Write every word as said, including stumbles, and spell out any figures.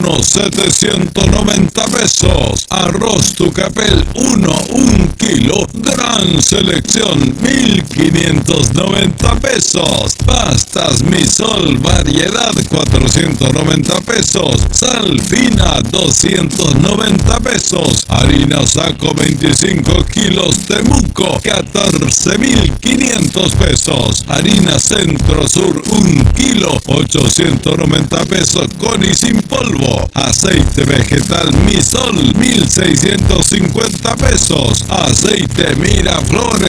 uno, setecientos noventa pesos. Arroz Tucapel uno, un kilo, gran selección, mil quinientos noventa pesos. Pastas Misol, variedad, cuatrocientos noventa pesos. Sal fina, doscientos noventa pesos. Harina Saco, veinticinco kilos, Temuco, catorce mil quinientos pesos. Harina Centro Sur, un kilo, ochocientos noventa pesos con y sin polvo. Aceite vegetal Misol, mil seiscientos cincuenta pesos. Aceite Miraflores,